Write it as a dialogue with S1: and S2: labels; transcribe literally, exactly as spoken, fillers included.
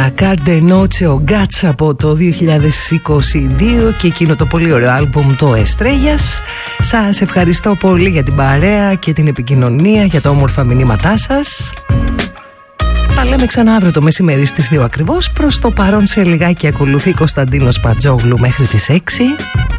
S1: La Cardenoce Gats από το δύο χιλιάδες είκοσι δύο και εκείνο το πολύ ωραίο άλμπουμ το Estrellas. Σας ευχαριστώ πολύ για την παρέα και την επικοινωνία, για τα όμορφα μηνύματά σας. Τα λέμε ξανά αύριο το μεσημέρι στις δύο ακριβώς. Προς το παρόν σε λιγάκι ακολουθεί Κωνσταντίνος Πατζόγλου μέχρι τις έξι.